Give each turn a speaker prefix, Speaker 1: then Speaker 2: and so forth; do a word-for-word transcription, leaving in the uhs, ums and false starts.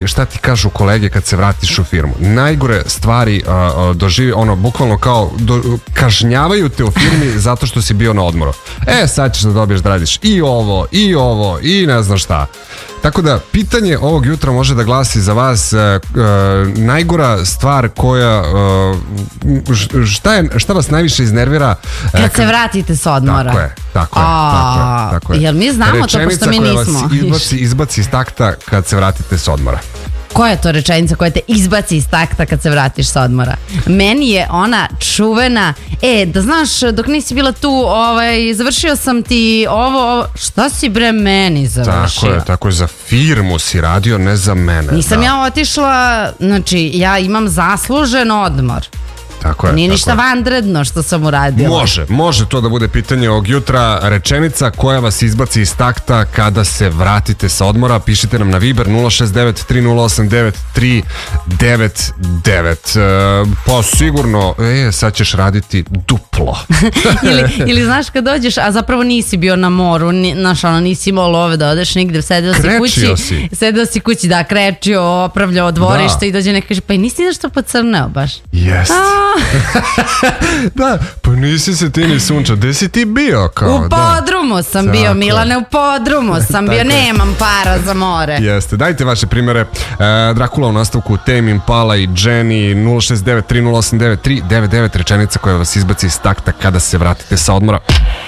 Speaker 1: šta ti kažu kolege kad se vratiš u firmu. Najgore stvari uh, doživi, ono, bukvalno kao do, kažnjavaju te u firmi zato što si bio na odmoru. E, sad ćeš da dobiješ da radiš i ovo, i ovo, i ne znam šta. Tako da, pitanje ovog jutra može da glasi za vas uh, uh, najgora stvar koja uh, šta, je, šta vas najviše iznervira uh,
Speaker 2: kad, kad se vratite s odmora.
Speaker 1: Tako je, tako je, tako je, tako je.
Speaker 2: Jel mi znamo rečenica to, pošto mi nismo?
Speaker 1: Rečenica koja vas izbaci, izbaci iz takta kad se vratite s odmora.
Speaker 2: Koja je to rečenica koja te izbaci iz takta kad se vratiš sa odmora? Meni je ona čuvena, e, da znaš, dok nisi bila tu, ovaj, završio sam ti ovo, ovo, šta si bre meni završio?
Speaker 1: Tako je, tako je, za firmu si radio, ne za mene.
Speaker 2: Nisam
Speaker 1: da.
Speaker 2: ja otišla, znači, ja imam zaslužen odmor.
Speaker 1: Tako je,
Speaker 2: nije
Speaker 1: tako
Speaker 2: ništa
Speaker 1: je.
Speaker 2: vanredno što sam uradila.
Speaker 1: Može, može to da bude pitanje ovog jutra. Rečenica koja vas izbaci iz takta kada se vratite sa odmora. Pišite nam na Viber nula šest devet tri nula osam devet tri devet devet. E, pa sigurno, e, sad ćeš raditi duplo.
Speaker 2: ili, ili znaš kad dođeš, a zapravo nisi bio na moru, ni, znaš, ono, nisi imao love da odeš nigde, sedeo si
Speaker 1: krečio
Speaker 2: kući.
Speaker 1: Si.
Speaker 2: Sedeo si kući, da, krečio, opravljao dvorište, da. I dođe neka kaže, pa i nisi nešto pocrneo baš.
Speaker 1: Jest. Da, pa nisi se ti ni sunčao. Gde si ti bio? Kao,
Speaker 2: u podrumu da. sam bio, Milane, u podrumu sam bio, nemam para za more.
Speaker 1: Jeste, dajte vaše primere. e, Drakula u nastavku, Tame Impala i Jenny. Nula šest devet tri nula osam devet tri devet devet. Rečenica koja vas izbaci iz takta kada se vratite sa odmora.